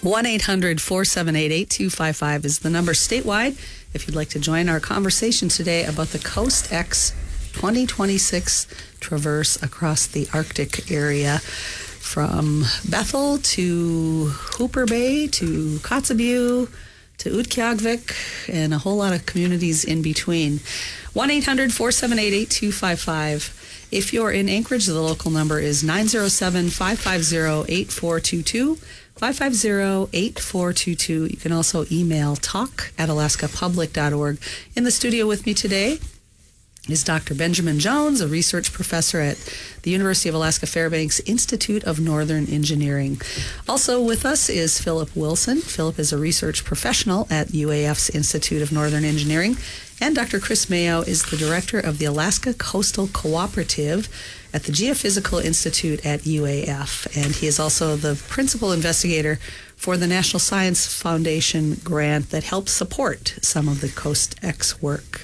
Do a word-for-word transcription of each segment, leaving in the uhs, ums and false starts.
one eight hundred four seven eight eight two five five is the number statewide if you'd like to join our conversation today about the Coast X twenty twenty-six traverse across the Arctic area from Bethel to Hooper Bay to Kotzebue to Utqiagvik and a whole lot of communities in between. one eight hundred four seven eight eight two five five. If you're in Anchorage, the local number is nine zero seven five five zero eight four two two. five five zero eight four two two. You can also email talk at alaska public dot org. In the studio with me today is Doctor Benjamin Jones, a research professor at the University of Alaska Fairbanks Institute of Northern Engineering. Also with us is Philip Wilson. Philip is a research professional at U A F's Institute of Northern Engineering. And Doctor Chris Mayo is the director of the Alaska Coastal Cooperative at the Geophysical Institute at U A F. And he is also the principal investigator for the National Science Foundation grant that helps support some of the Coast X work.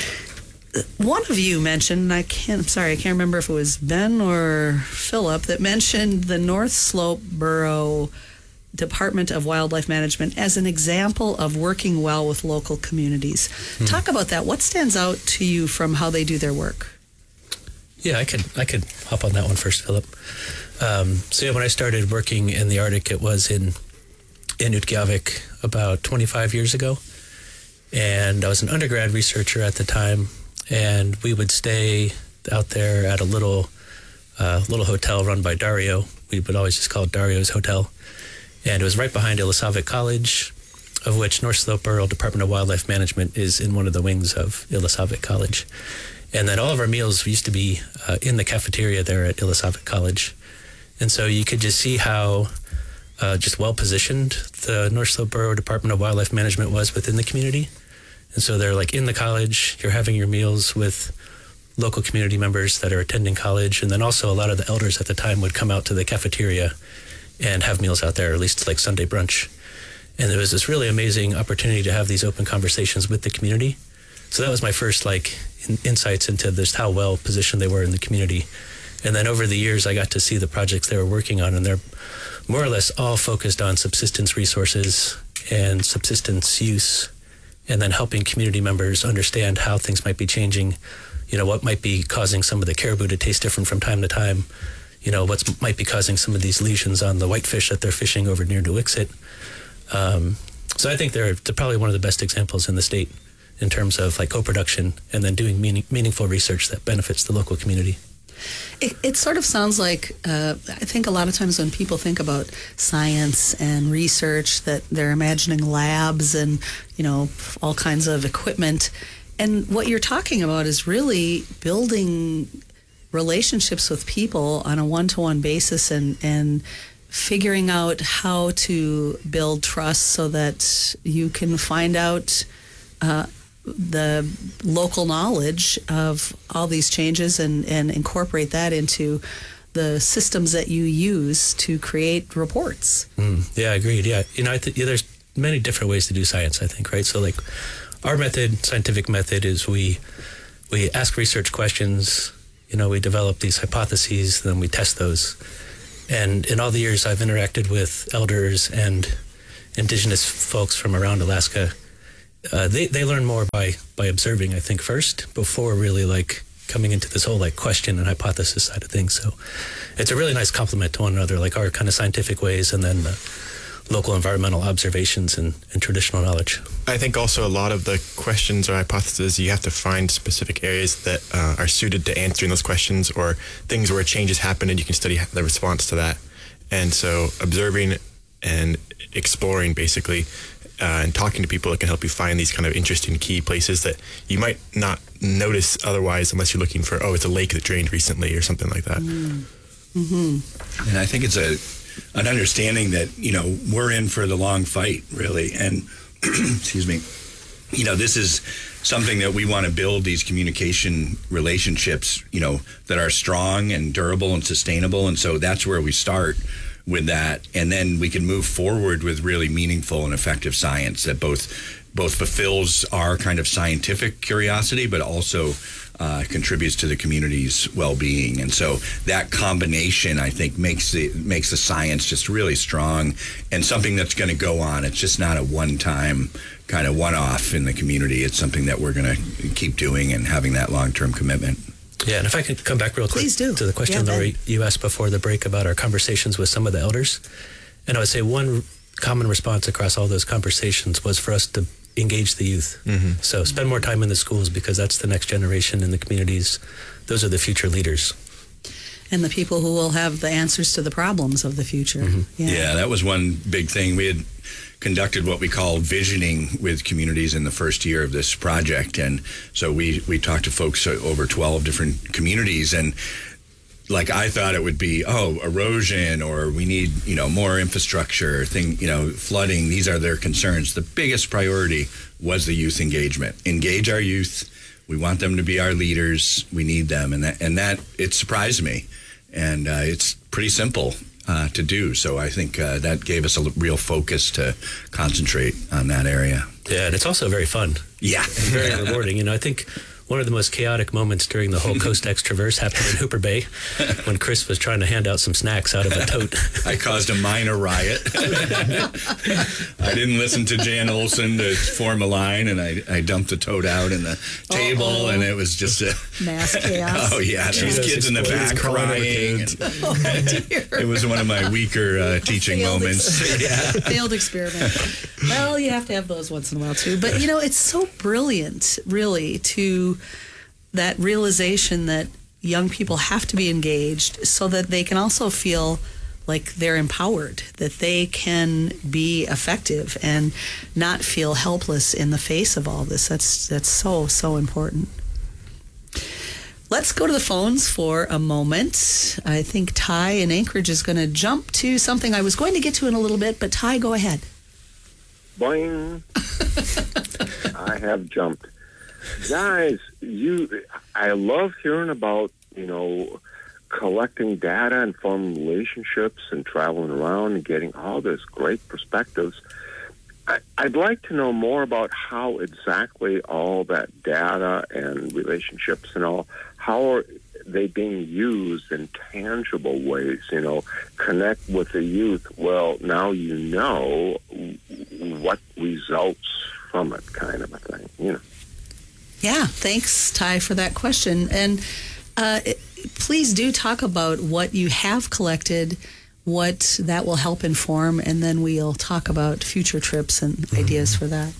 One of you mentioned, and I can't, I'm sorry, I can't remember if it was Ben or Philip, that mentioned the North Slope Borough Department of Wildlife Management as an example of working well with local communities. Hmm. Talk about that. What stands out to you from how they do their work? Yeah, I could I could hop on that one first, Philip. Um, so yeah, when I started working in the Arctic, it was in in Utqiagvik about twenty-five years ago, and I was an undergrad researcher at the time, and we would stay out there at a little uh, little hotel run by Dario. We would always just call it Dario's Hotel. And it was right behind Ilisavik College, of which North Slope Borough Department of Wildlife Management is in one of the wings of Ilisavik College. And then all of our meals used to be uh, in the cafeteria there at Ilisavik College. And so you could just see how uh, just well-positioned the North Slope Borough Department of Wildlife Management was within the community. And so they're like in the college, you're having your meals with local community members that are attending college. And then also a lot of the elders at the time would come out to the cafeteria and have meals out there, or at least like Sunday brunch. And there was this really amazing opportunity to have these open conversations with the community. So that was my first like in, insights into just how well positioned they were in the community. And then over the years, I got to see the projects they were working on, and they're more or less all focused on subsistence resources and subsistence use, and then helping community members understand how things might be changing, you know, what might be causing some of the caribou to taste different from time to time, you know, what might be causing some of these lesions on the whitefish that they're fishing over near Nuiqsut. Um, so I think they're, they're probably one of the best examples in the state in terms of like co-production and then doing meaning, meaningful research that benefits the local community. It, it sort of sounds like, uh, I think a lot of times when people think about science and research, that they're imagining labs and, you know, all kinds of equipment. And what you're talking about is really building relationships with people on a one-to-one basis and, and figuring out how to build trust so that you can find out uh, the local knowledge of all these changes and, and incorporate that into the systems that you use to create reports. Mm, yeah, agreed. Yeah, you know, I think yeah, there's many different ways to do science, I think, right? So like our method, scientific method, is we we ask research questions. You know, we develop these hypotheses, then we test those. And in all the years I've interacted with elders and indigenous folks from around Alaska, uh, they, they learn more by, by observing, I think, first, before really like coming into this whole like question and hypothesis side of things. So it's a really nice complement to one another, like our kind of scientific ways and then the local environmental observations and, and traditional knowledge. I think also a lot of the questions or hypotheses, you have to find specific areas that uh, are suited to answering those questions, or things where changes happen and you can study the response to that. And so observing and exploring basically uh, and talking to people that can help you find these kind of interesting key places that you might not notice otherwise unless you're looking for, oh, it's a lake that drained recently or something like that. Mm. Mm-hmm. And I think it's a an understanding that, you know, we're in for the long fight, really. And, excuse me, you know, this is something that we want to build, these communication relationships, you know, that are strong and durable and sustainable. And so that's where we start with that. And then we can move forward with really meaningful and effective science that both both fulfills our kind of scientific curiosity, but also uh, contributes to the community's well-being. And so that combination, I think, makes the makes the science just really strong and something that's going to go on. It's just not a one-time kind of one-off in the community. It's something that we're going to keep doing and having that long-term commitment. Yeah, and if I could come back real quick Please do. to the question, Yeah, Lori, you asked before the break about our conversations with some of the elders. And I would say one common response across all those conversations was for us to engage the youth. Mm-hmm. So spend more time in the schools, because that's the next generation in the communities. Those are the future leaders. And the people who will have the answers to the problems of the future. Mm-hmm. Yeah. Yeah, that was one big thing. We had conducted what we call visioning with communities in the first year of this project. And so we, we talked to folks over twelve different communities, and like I thought it would be, oh, erosion, or we need, you know, more infrastructure, thing, you know, flooding. These are their concerns. The biggest priority was the youth engagement. Engage our youth. We want them to be our leaders. We need them. And that, and that it surprised me. And uh, it's pretty simple uh, to do. So I think uh, that gave us a real focus to concentrate on that area. Yeah, and it's also very fun. Yeah. And very rewarding. You know, I think one of the most chaotic moments during the whole Coast X Traverse happened in Hooper Bay when Chris was trying to hand out some snacks out of a tote. I caused a minor riot. I didn't listen to Jan Olson to form a line, and I, I dumped the tote out in the table, Uh-oh. and it was just a mass chaos. Oh yeah, these kids in the back crying. And oh dear! It was one of my weaker uh, teaching failed moments. Ex- yeah. Failed experiment. Well, you have to have those once in a while too. But you know, it's so brilliant, really, to that realization that young people have to be engaged so that they can also feel like they're empowered, that they can be effective and not feel helpless in the face of all this. That's that's so, so important. Let's go to the phones for a moment. I think Ty in Anchorage is going to jump to something I was going to get to in a little bit, but Ty, go ahead. Boing. I have jumped. Guys, you, I love hearing about, you know, collecting data and forming relationships and traveling around and getting all this great perspectives. I, I'd like to know more about how exactly all that data and relationships and all, how are they being used in tangible ways, you know, connect with the youth. Well, now you know what results from it, kind of a thing, you know. Yeah, thanks, Ty, for that question. And uh, please do talk about what you have collected, what that will help inform, and then we'll talk about future trips and mm-hmm. ideas for that.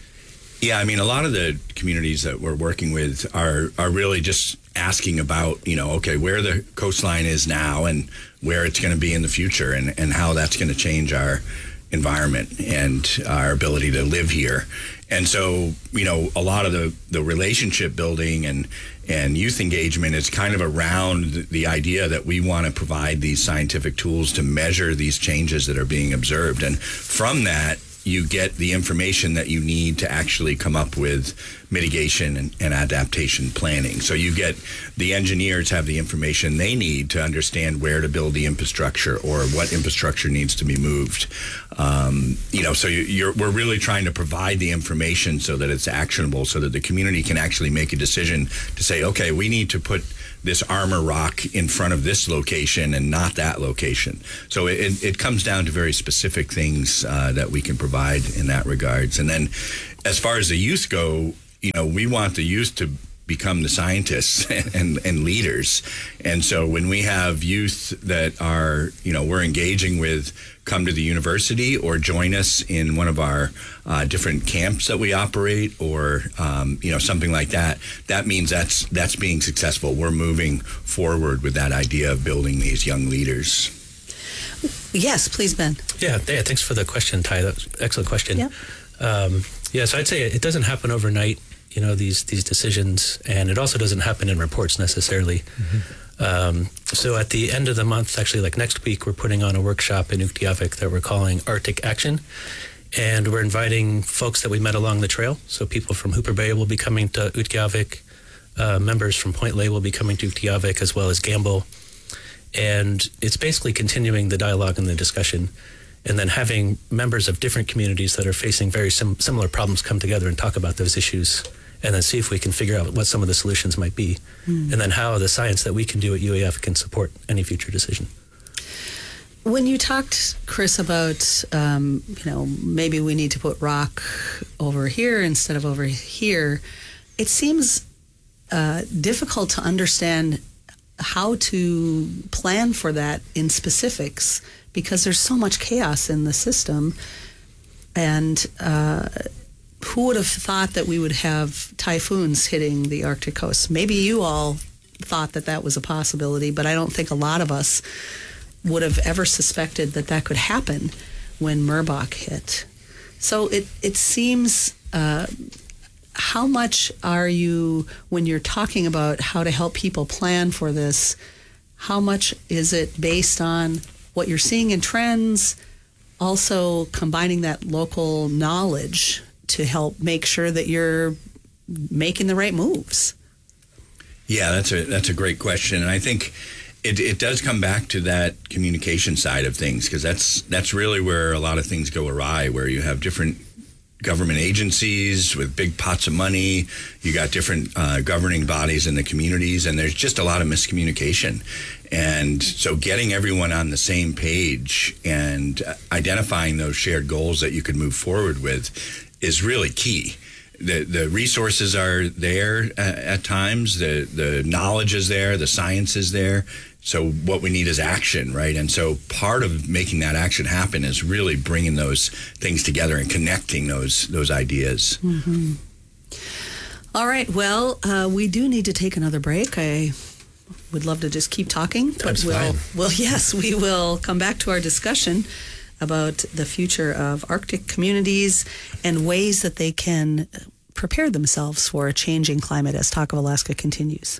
Yeah, I mean, a lot of the communities that we're working with are are really just asking about, you know, okay, where the coastline is now and where it's going to be in the future, and, and how that's going to change our environment and our ability to live here. And so, you know, a lot of the, the relationship building and, and youth engagement is kind of around the idea that we want to provide these scientific tools to measure these changes that are being observed. And from that, you get the information that you need to actually come up with mitigation and, and adaptation planning. So you get the engineers have the information they need to understand where to build the infrastructure or what infrastructure needs to be moved. Um, you know, so you, you're, we're really trying to provide the information so that it's actionable, so that the community can actually make a decision to say, okay, we need to put this armor rock in front of this location and not that location. So it, it comes down to very specific things uh, that we can provide in that regards. And then as far as the youth go, you know, we want the youth to become the scientists and, and leaders. And so when we have youth that are, you know, we're engaging with, come to the university or join us in one of our uh, different camps that we operate, or, um, you know, something like that, that means that's that's being successful. We're moving forward with that idea of building these young leaders. Yes, please, Ben. Yeah, yeah, thanks for the question, Ty. That's an excellent question. Yeah. Um, yeah, so I'd say it doesn't happen overnight, you know, these these decisions, and it also doesn't happen in reports necessarily. Mm-hmm. Um, so at the end of the month, actually like next week, we're putting on a workshop in Utqiagvik that we're calling Arctic Action, and we're inviting folks that we met along the trail. So people from Hooper Bay will be coming to Utqiagvik, uh, members from Point Lay will be coming to Utqiagvik, as well as Gamble, and it's basically continuing the dialogue and the discussion, and then having members of different communities that are facing very sim- similar problems come together and talk about those issues and then see if we can figure out what some of the solutions might be, mm. and then how the science that we can do at U A F can support any future decision. When you talked, Chris, about, um, you know, maybe we need to put rock over here instead of over here, it seems uh, difficult to understand how to plan for that in specifics because there's so much chaos in the system. And uh, who would have thought that we would have typhoons hitting the Arctic coast? Maybe you all thought that that was a possibility, but I don't think a lot of us would have ever suspected that that could happen when Merbok hit. So it, it seems, uh, how much are you, when you're talking about how to help people plan for this, how much is it based on what you're seeing in trends, also combining that local knowledge to help make sure that you're making the right moves? Yeah, that's a that's a great question. And I think It, it does come back to that communication side of things, because that's that's really where a lot of things go awry, where you have different government agencies with big pots of money. You got different uh, governing bodies in the communities, and there's just a lot of miscommunication. And so getting everyone on the same page and identifying those shared goals that you could move forward with is really key. The the resources are there at, at times. The the knowledge is there. The science is there. So what we need is action, right? And so part of making that action happen is really bringing those things together and connecting those those ideas. Mm-hmm. All right. Well, uh, we do need to take another break. I would love to just keep talking, but That's we'll, fine. well, yes, we will come back to our discussion about the future of Arctic communities and ways that they can prepare themselves for a changing climate as Talk of Alaska continues.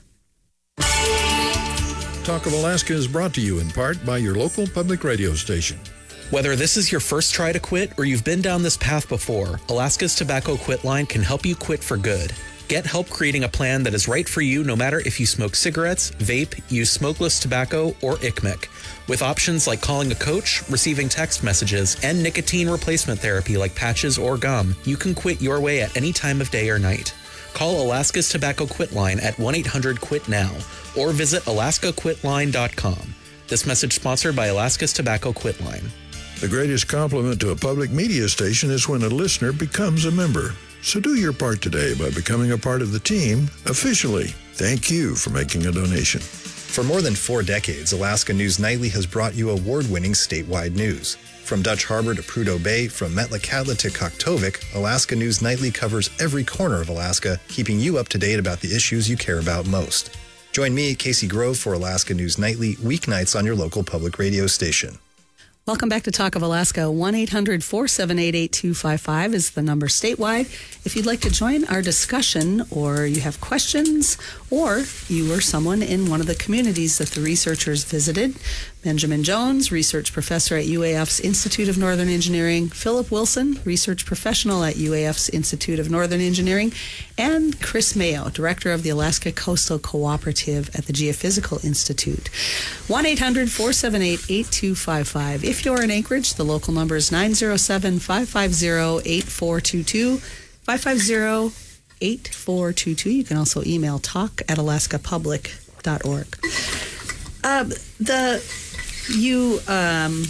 Talk of Alaska is brought to you in part by your local public radio station. Whether this is your first try to quit or you've been down this path before, Alaska's Tobacco Quit Line can help you quit for good. Get help creating a plan that is right for you no matter if you smoke cigarettes, vape, use smokeless tobacco, or I C M E C. With options like calling a coach, receiving text messages, and nicotine replacement therapy like patches or gum, you can quit your way at any time of day or night. Call Alaska's Tobacco Quit Line at one eight hundred quit now or visit alaska quit line dot com. This message sponsored by Alaska's Tobacco Quit Line. The greatest compliment to a public media station is when a listener becomes a member. So do your part today by becoming a part of the team officially. Thank you for making a donation. For more than four decades, Alaska News Nightly has brought you award-winning statewide news. From Dutch Harbor to Prudhoe Bay, from Metlakatla to Koktovik, Alaska News Nightly covers every corner of Alaska, keeping you up to date about the issues you care about most. Join me, Casey Grove, for Alaska News Nightly, weeknights on your local public radio station. Welcome back to Talk of Alaska. one eight hundred four seven eight eight two five five is the number statewide. If you'd like to join our discussion, or you have questions, or you are someone in one of the communities that the researchers visited, Benjamin Jones, research professor at U A F's Institute of Northern Engineering, Philip Wilson, research professional at U A F's Institute of Northern Engineering, and Chris Mayo, director of the Alaska Coastal Cooperative at the Geophysical Institute. one eight hundred four seven eight eight two five five. If you're in Anchorage, the local number is nine zero seven, five five zero, eight four two two, five five zero, eight four two two. You can also email talk at alaska public dot org. Uh, the you um,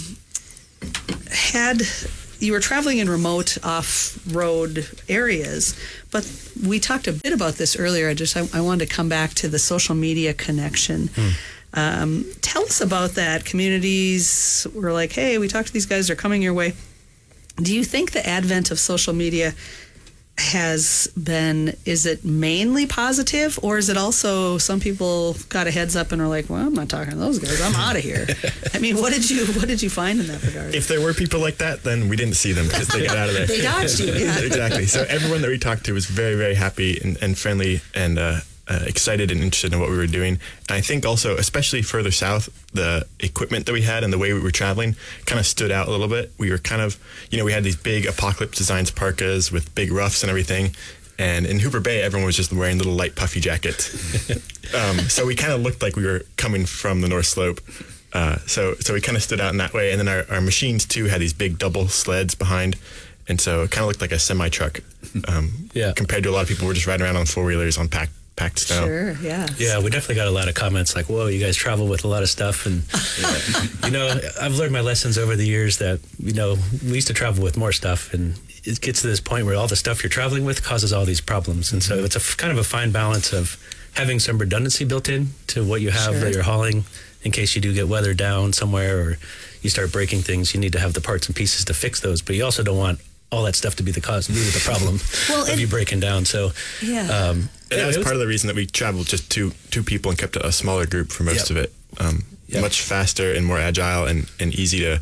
had you were traveling in remote off-road areas, but we talked a bit about this earlier. I just I, I wanted to come back to the social media connection. Mm. Um, tell us about that. Communities were like, hey, we talked to these guys, they're coming your way. Do you think the advent of social media has been, is it mainly positive, or is it also some people got a heads up and are like, well, I'm not talking to those guys, I'm out of here? I mean, what did you what did you find in that regard? If there were people like that, then we didn't see them because they got out of there. They dodged you, yeah. Exactly. So everyone that we talked to was very, very happy and, and friendly and uh, uh, excited and interested in what we were doing. And I think also, especially further south, the equipment that we had and the way we were traveling kind of stood out a little bit. We were kind of, you know, we had these big Apocalypse Designs parkas with big ruffs and everything. And in Hooper Bay, everyone was just wearing little light puffy jackets. um, so we kind of looked like we were coming from the North Slope. Uh, so so we kind of stood out in that way. And then our, our machines, too, had these big double sleds behind. and so it kind of looked like a semi truck. Um, Yeah. Compared to a lot of people who were just riding around on four wheelers on packed packed snow. Sure, yeah. Yeah, we definitely got a lot of comments like, whoa, you guys travel with a lot of stuff. And, you know, I've learned my lessons over the years that, you know, we used to travel with more stuff. And it gets to this point where all the stuff you're traveling with causes all these problems. And so it's a f- kind of a fine balance of having some redundancy built in to what you have Sure. that you're hauling in case you do get weathered down somewhere or you start breaking things. You need to have the parts and pieces to fix those. But you also don't want all that stuff to be the cause, be the problem Well, of and- you breaking down. So, Yeah. um, And that was it was- part of the reason that we traveled just two two people and kept a smaller group for most Yep. of it. Um, Yep. Much faster and more agile and, and easy to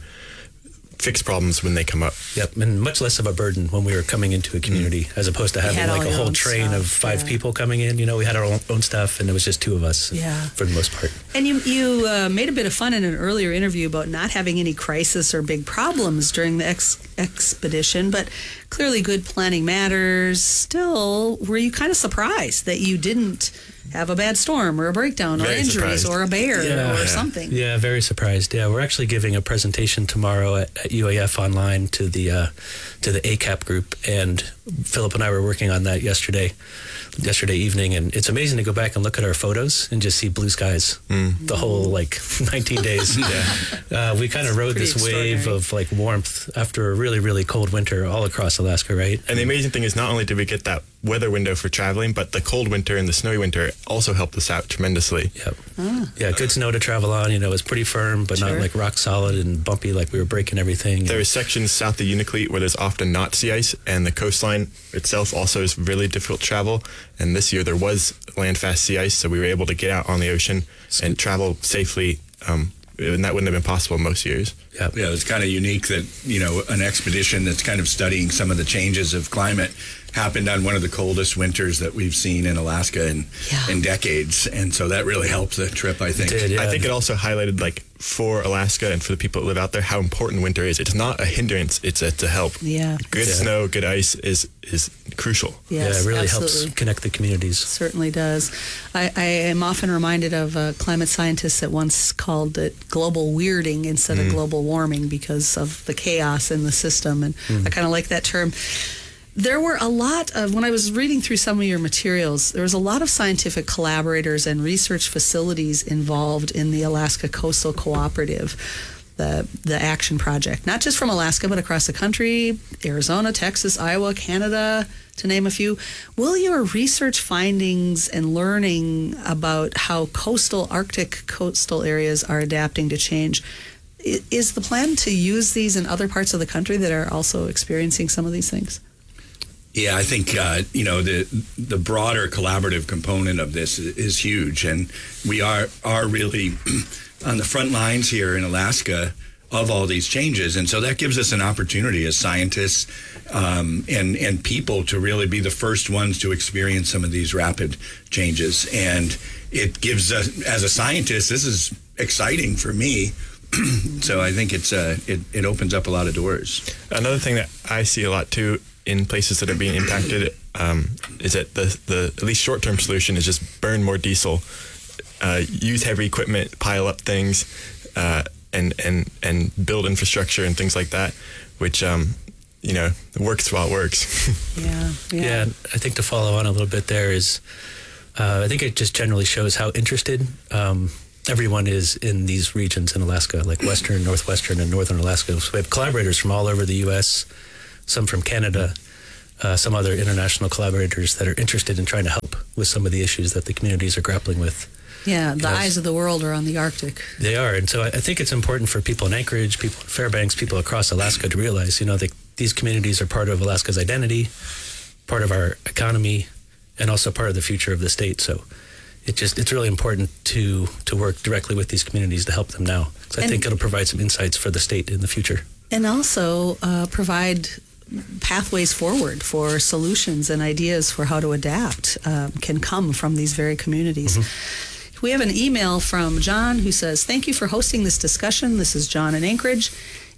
fix problems when they come up. Yep, and much less of a burden when we were coming into a community as opposed to having had all like a your whole own train stuff, of five yeah. people coming in. You know, we had our own, own stuff and it was just two of us Yeah. for the most part. And you you uh, made a bit of fun in an earlier interview about not having any crisis or big problems during the ex- expedition, but clearly good planning matters. Still, were you kind of surprised that you didn't have a bad storm or a breakdown or Very injuries surprised. or a bear Yeah. or Yeah. something? Yeah, very surprised. Yeah, we're actually giving a presentation tomorrow at, at U A F online to the uh, to the A C A P group, and Philip and I were working on that yesterday, yesterday evening, and it's amazing to go back and look at our photos and just see blue skies the whole like nineteen days. uh, we kind of rode Pretty this wave extraordinary. of like warmth after a really really cold winter all across Alaska, right? And the amazing thing is not only did we get that weather window for traveling, but the cold winter and the snowy winter also helped us out tremendously. Yep. Yeah, good snow to travel on. You know, it was pretty firm, but Sure. not like rock solid and bumpy like we were breaking everything. There are sections south of Unalakleet where there's often not sea ice, and the coastline itself also is really difficult to travel. And this year there was land-fast sea ice, so we were able to get out on the ocean and travel safely, um, and that wouldn't have been possible most years. Yep. Yeah, it's kind of unique that, you know, an expedition that's kind of studying some of the changes of climate happened on one of the coldest winters that we've seen in Alaska in, Yeah. in decades. And so that really helped the trip, I think. It did, yeah. I think it also highlighted, like, for Alaska and for the people that live out there, how important winter is. It's not a hindrance; it's a to help. Yeah. Good Yeah. snow, good ice is is crucial. Yes, yeah, it really absolutely. helps connect the communities. Certainly does. I, I am often reminded of uh, climate scientists that once called it global weirding instead of global warming because of the chaos in the system. And I kind of like that term. There were a lot of, when I was reading through some of your materials, there was a lot of scientific collaborators and research facilities involved in the Alaska Coastal Cooperative, the the Action Project, not just from Alaska, but across the country, Arizona, Texas, Iowa, Canada, to name a few. Will your research findings and learning about how coastal, Arctic coastal areas are adapting to change, i- is the plan to use these in other parts of the country that are also experiencing some of these things? Yeah, I think uh, you know the the broader collaborative component of this is, is huge, and we are are really on the front lines here in Alaska of all these changes, and so that gives us an opportunity as scientists um, and and people to really be the first ones to experience some of these rapid changes, and it gives us, as a scientist, this is exciting for me. So I think it's uh, it it opens up a lot of doors. Another thing that I see a lot too in places that are being impacted um, is that the the at least short term solution is just burn more diesel, uh, use heavy equipment, pile up things, uh, and and and build infrastructure and things like that, which um, you know works while it works. Yeah, Yeah, I think to follow on a little bit there is, uh, I think it just generally shows how interested um, everyone is in these regions in Alaska, like Western, Northwestern, and Northern Alaska. So we have collaborators from all over the U S, some from Canada, uh, some other international collaborators that are interested in trying to help with some of the issues that the communities are grappling with. Yeah, the Yes. eyes of the world are on the Arctic. They are, and so I, I think it's important for people in Anchorage, people in Fairbanks, people across Alaska to realize, you know, that these communities are part of Alaska's identity, part of our economy, and also part of the future of the state. So it just it's really important to to work directly with these communities to help them now. So I And- think it'll provide some insights for the state in the future. And also uh, provide pathways forward for solutions and ideas for how to adapt um, can come from these very communities. We have an email from John who says, "Thank you for hosting this discussion. This is John in Anchorage.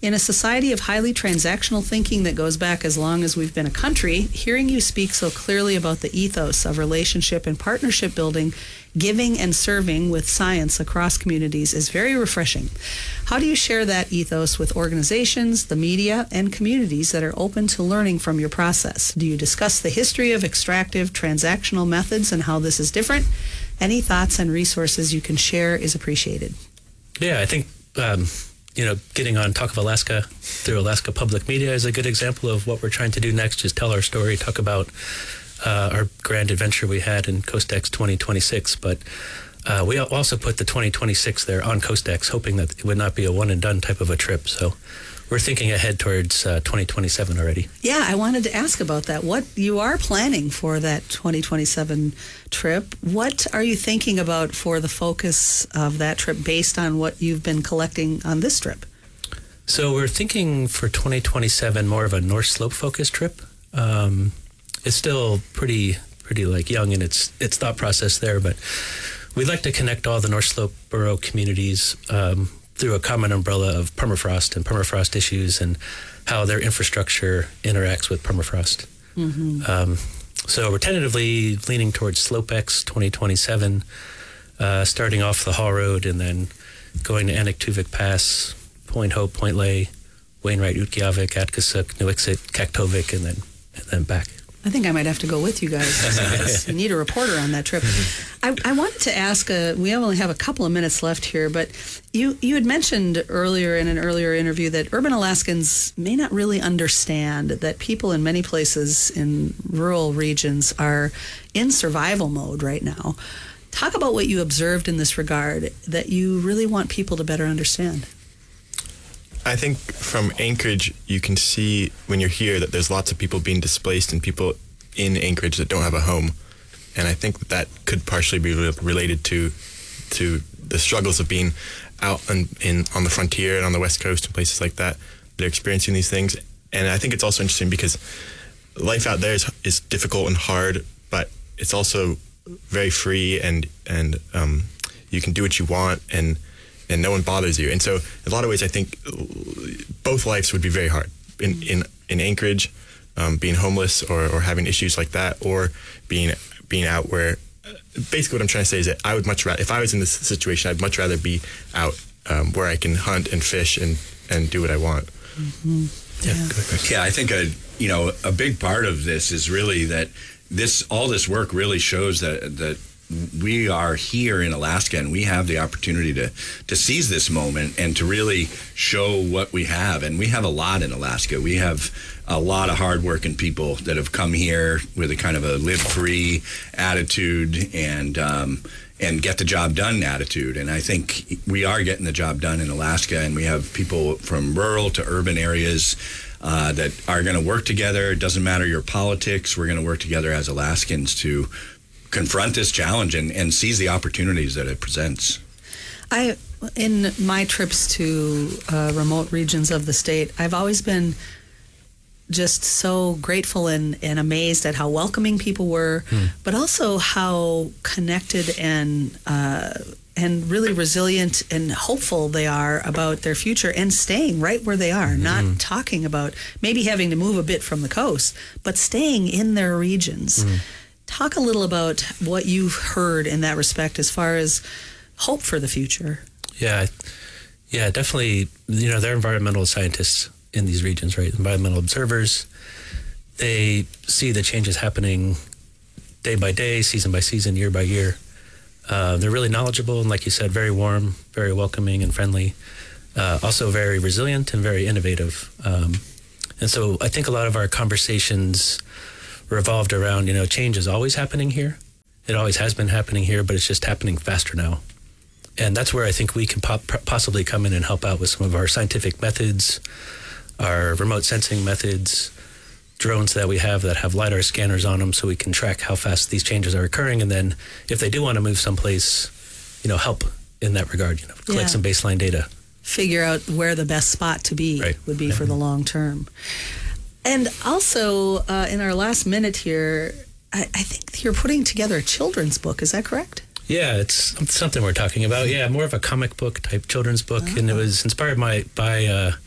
In a society of highly transactional thinking that goes back as long as we've been a country, hearing you speak so clearly about the ethos of relationship and partnership building, giving and serving with science across communities is very refreshing. How do you share that ethos with organizations, the media, and communities that are open to learning from your process? Do you discuss the history of extractive transactional methods and how this is different? Any thoughts and resources you can share is appreciated. Yeah, I think, um, you know, getting on Talk of Alaska through Alaska Public Media is a good example of what we're trying to do next, just tell our story, talk about uh, our grand adventure we had in CoastX twenty twenty-six. But uh, we also put the twenty twenty-six there on CoastX, hoping that it would not be a one and done type of a trip. So we're thinking ahead towards uh, twenty twenty-seven already. Yeah, I wanted to ask about that. What you are planning for that twenty twenty-seven trip? What are you thinking about for the focus of that trip based on what you've been collecting on this trip? So we're thinking for twenty twenty-seven more of a North Slope focused trip. Um, it's still pretty pretty like young in its its thought process there, but we'd like to connect all the North Slope borough communities um, through a common umbrella of permafrost and permafrost issues and how their infrastructure interacts with permafrost. Mm-hmm. Um, so we're tentatively leaning towards SlopeX twenty twenty-seven, uh, starting off the Hall Road and then going to Anaktuvik Pass, Point Hope, Point Lay, Wainwright, Utqiagvik, Atkasuk, Nuiqsut, Kaktovik, and then and then back. I think I might have to go with you guys. You need a reporter on that trip. I, I wanted to ask, uh, we only have a couple of minutes left here, but you, you had mentioned earlier in an earlier interview that urban Alaskans may not really understand that people in many places in rural regions are in survival mode right now. Talk about what you observed in this regard that you really want people to better understand. I think from Anchorage, you can see when you're here that there's lots of people being displaced and people in Anchorage that don't have a home. And I think that that could partially be re- related to to the struggles of being out on, in, on the frontier and on the West Coast and places like that. They're experiencing these things. And I think it's also interesting because life out there is, is difficult and hard, but it's also very free and, and um, you can do what you want and and no one bothers you. And so in a lot of ways, I think both lives would be very hard. In in, in Anchorage, um, being homeless or, or having issues like that, or being being out where, basically what I'm trying to say is that I would much rather, if I was in this situation, I'd much rather be out um, where I can hunt and fish and, and do what I want. Mm-hmm. Yeah. yeah, I think a you know a big part of this is really that this all this work really shows that that we are here in Alaska and we have the opportunity to to seize this moment and to really show what we have. And we have a lot in Alaska. We have a lot of hardworking people that have come here with a kind of a live free attitude and um, and get the job done attitude. And I think we are getting the job done in Alaska, and we have people from rural to urban areas uh, that are going to work together. It doesn't matter your politics. We're going to work together as Alaskans to confront this challenge and, and seize the opportunities that it presents. I, in my trips to uh, remote regions of the state, I've always been just so grateful and, and amazed at how welcoming people were, hmm. but also how connected and uh, and really resilient and hopeful they are about their future and staying right where they are, mm-hmm. not talking about maybe having to move a bit from the coast, but staying in their regions. Mm. Talk a little about what you've heard in that respect as far as hope for the future. Yeah, yeah, definitely. You know, they're environmental scientists in these regions, right? Environmental observers. They see the changes happening day by day, season by season, year by year. Uh, they're really knowledgeable and, like you said, very warm, very welcoming and friendly. Uh, also very resilient and very innovative. Um, and so I think a lot of our conversations revolved around, you know, change is always happening here. It always has been happening here, but it's just happening faster now. And that's where I think we can po- possibly come in and help out with some of our scientific methods, our remote sensing methods, drones that we have that have LiDAR scanners on them so we can track how fast these changes are occurring. And then if they do want to move someplace, you know, help in that regard, you know, collect yeah. some baseline data. Figure out where the best spot to be right. would be yeah. for the long term. And also, uh, in our last minute here, I, I think you're putting together a children's book. Is that correct? Yeah, it's something we're talking about. Yeah, more of a comic book type children's book. Oh. And it was inspired by, by uh,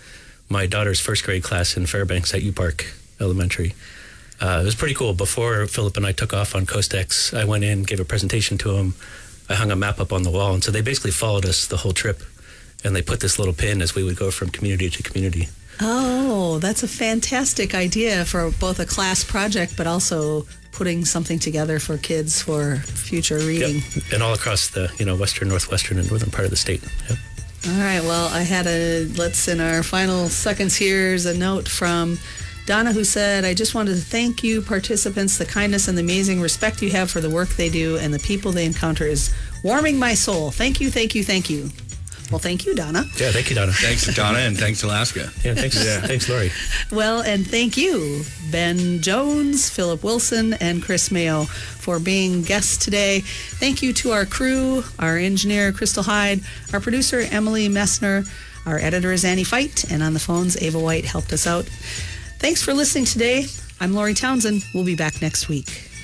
my daughter's first grade class in Fairbanks at U Park Elementary. Uh, it was pretty cool. Before Philip and I took off on CoastX, I went in, gave a presentation to them. I hung a map up on the wall, and so they basically followed us the whole trip, and they put this little pin as we would go from community to community. Oh, that's a fantastic idea for both a class project, but also putting something together for kids for future reading. Yep. And all across the, you know, western, northwestern, and northern part of the state. Yep. All right, well, I had a, let's, in our final seconds here is a note from Donna, who said, I just wanted to thank you participants. The kindness and the amazing respect you have for the work they do and the people they encounter is warming my soul. Thank you, thank you, thank you. Well, thank you, Donna. Yeah, thank you, Donna. Thanks, Donna, and thanks, Alaska. Yeah, thanks, yeah. thanks, Lori. Well, and thank you, Ben Jones, Philip Wilson, and Chris Mayo, for being guests today. Thank you to our crew, our engineer, Crystal Hyde, our producer, Emily Messner, our editor is Annie Feit, and on the phones, Ava White helped us out. Thanks for listening today. I'm Lori Townsend. We'll be back next week.